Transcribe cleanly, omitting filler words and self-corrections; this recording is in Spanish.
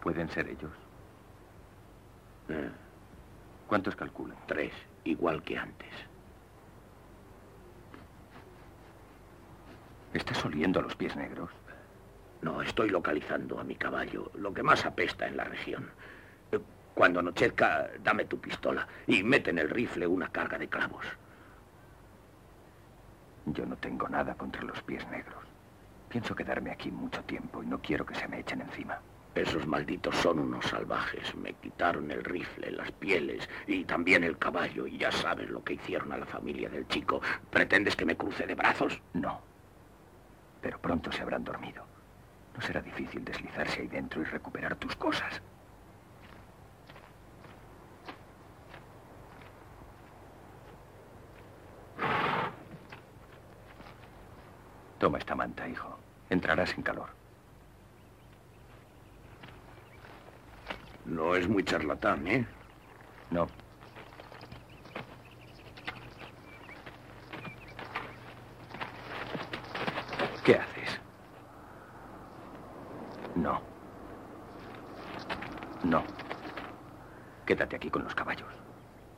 ¿Pueden ser ellos? ¿Cuántos calculan? 3, igual que antes. ¿Estás oliendo a los pies negros? No, estoy localizando a mi caballo, lo que más apesta en la región. Cuando anochezca, dame tu pistola y mete en el rifle una carga de clavos. Yo no tengo nada contra los pies negros. Pienso quedarme aquí mucho tiempo y no quiero que se me echen encima. Esos malditos son unos salvajes. Me quitaron el rifle, las pieles y también el caballo. Y ya sabes lo que hicieron a la familia del chico. ¿Pretendes que me cruce de brazos? No. Pero pronto se habrán dormido. No será difícil deslizarse ahí dentro y recuperar tus cosas. Toma esta manta, hijo. Entrarás en calor. No es muy charlatán, ¿eh? No. ¿Qué haces? No. No. Quédate aquí con los caballos.